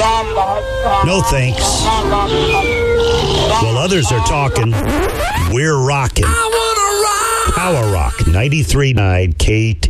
No thanks. While others are talking, we're rocking. Power Rock 93.9 KT.